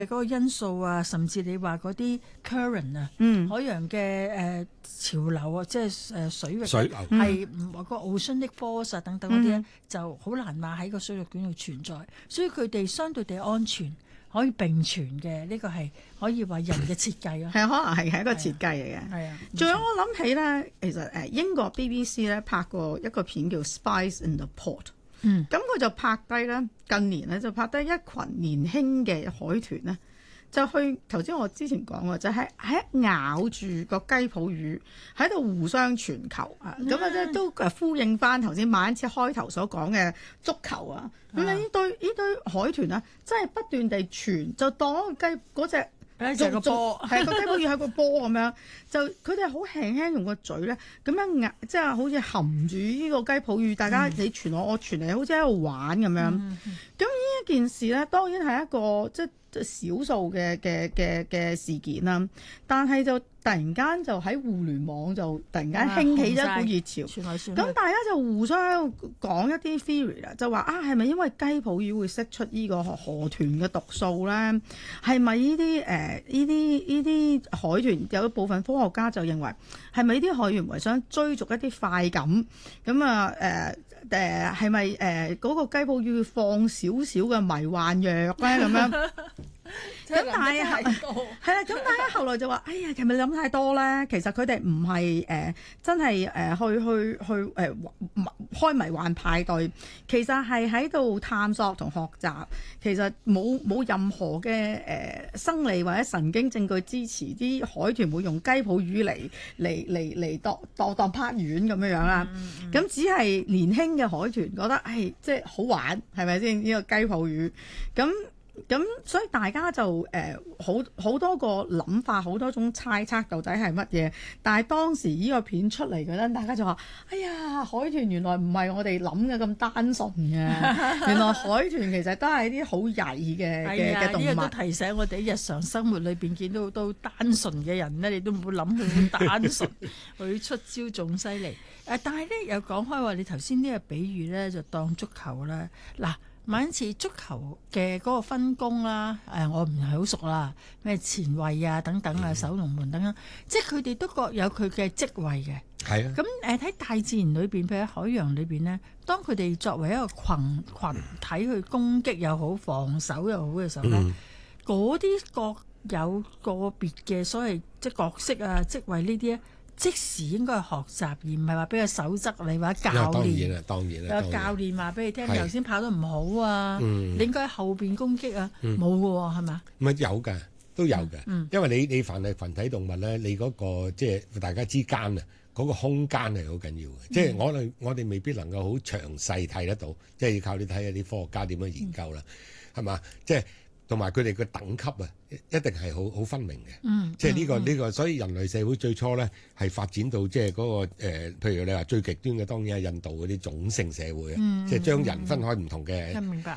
嗰個因素啊，甚至你話嗰啲 current 啊，海洋嘅潮流啊，即係水域水流係個 oceanic force 啊等等嗰啲咧，就好難話喺個水族館度存在，所以佢哋相對地安全，可以並存嘅。呢個係可以話人嘅設計咯。 係可能係一個設計嚟嘅。 係啊， 仲有我諗起咧，其實英國 BBC 咧拍過一個片叫《Spies in the Port》。咁佢就拍低咧，近年咧就拍低一群年輕嘅海豚咧，就去頭先我之前講過，就係咬住個雞泡魚喺度互相傳球啊！咁啊，即係都呼應翻頭先馬恩賜開頭所講嘅足球啊！咁呢堆海豚啊，真係不斷地傳，就當個雞嗰隻。 就個波， 係個雞泡魚係個波咁樣，就佢哋好輕輕用個嘴咧，咁樣壓，即係好似含住呢個雞泡魚，大家你傳我，我傳你，好似喺度玩咁樣。咁呢一件事咧，當然係一個即係少數嘅事件啦，但係就突然間就喺互聯網就突然間興起一股熱潮，咁大家就互相講一啲 theory 啦，就話啊係咪因為雞泡魚會釋出呢個河豚嘅毒素咧？係咪呢啲海豚有一部分科學家就認為係咪呢啲海豚為想追逐一啲快感？咁啊係咪嗰個雞泡魚會放少少嘅迷幻藥咧咁樣？咁但係係啦，咁大家後來就話：哎呀，係咪諗太多咧？其實佢哋唔係真係去開迷幻派對，其實係喺度探索同學習。其實冇任何嘅生理或者神經證據支持啲海豚會用雞泡魚嚟當拍丸咁樣啦。咁只係年輕嘅海豚覺得即係好玩，係咪先呢個雞泡魚咁所以大家就好多個諗法，好多種猜測，到底係乜嘢？但係當時呢個片出嚟嘅咧，大家就話：哎呀，海豚原來唔係我哋諗嘅咁單純嘅，原來海豚其實都係啲好曳嘅動物。 呢個都提醒我哋日常生活裏邊見到都單純嘅人咧，你都唔會諗佢咁單純，佢出招仲犀利。但係咧又講開話，你頭先呢個比喻咧就當足球啦，嗱。馬恩賜足球嘅嗰個分工啦，我唔係好熟啦，咩前衛啊等等啊，守龍門等等，即係佢哋都各有佢嘅職位嘅。 係啊。 咁喺大自然裏邊，譬如喺海洋裏邊呢，當佢哋作為一個群體去攻擊又好，防守又好嘅時候呢，嗰啲各有個別嘅所謂即係角色啊、職位呢啲咧。即時應該係學習，而唔係話俾個守則你或者教練。 當然啦。 有教練話俾你聽，頭先跑得唔好啊，你應該喺後邊攻擊啊，冇㗎喎，係嘛？ 唔係有㗎，都有嘅。因為你凡係群體動物咧，你嗰個即係大家之間啊，嗰個空間係好緊要嘅。即係我哋未必能夠好詳細睇得到，即係要靠你睇下啲科學家點樣研究啦，係嘛？即係。同埋佢哋嘅等級啊，一定係好分明嘅。即係呢個，所以人類社會最初咧係發展到即係嗰個譬如你話最極端嘅，當然係印度嗰啲種姓社會啊，即係將人分開唔同嘅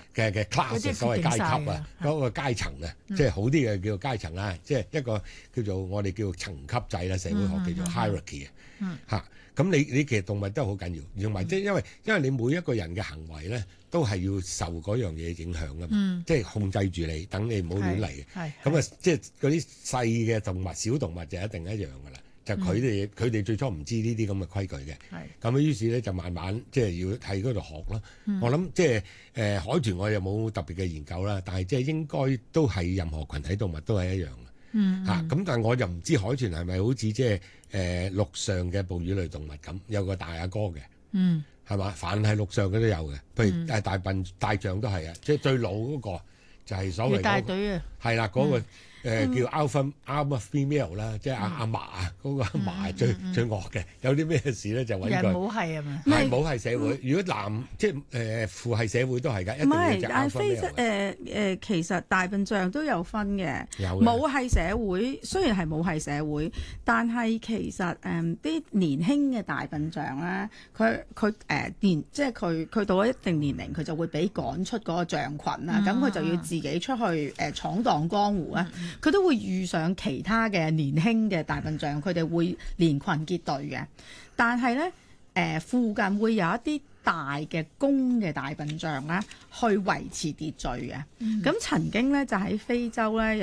class，所謂階級啊，嗰個階層啊，即係好啲嘅叫做階層啊，即係一個叫做我哋叫做層級制啦，社會學叫做 hierarchy 啊。咁你其實動物都好緊要，同埋即係因為你每一個人嘅行為咧，都係要受嗰樣嘢影響噶嘛，即係控制住你，等你唔好亂嚟嘅。咁啊，即係嗰啲細嘅動物、小動物就一定一樣噶啦。就佢哋最初唔知呢啲咁嘅規矩嘅。咁於是咧就慢慢即係要喺嗰度學咯。我諗即係海豚我又冇特別嘅研究啦，但係即係應該都係任何群體動物都係一樣嘅。咁但係我就唔知海豚係咪好似即係陸上嘅哺乳類動物咁有個大阿哥嘅。係嘛？凡係陸上嘅都有嘅，譬如大象都係啊，即係最老嗰個就係所謂大隊啊，係啦嗰個。叫 alpha female 啦，即係阿嫲啊，嗰個阿嫲係最惡嘅。有啲咩事咧就揾佢。人母系係嘛？係母系社會。如果男即係父系社會都係㗎，一定要隻 alpha male。 其實大笨象都有分嘅。有母系社會雖然係母系社會，但係其實啲年輕嘅大笨象咧，佢即係佢到咗一定年齡，佢就會俾趕出嗰個象群啦。咁佢就要自己出去闖蕩江湖啊。佢都會遇上其他嘅年輕嘅大笨象，佢哋會連群結隊嘅。但係咧，附近會有一啲大嘅公嘅大笨象咧，去維持秩序嘅。咁曾經咧就喺非洲咧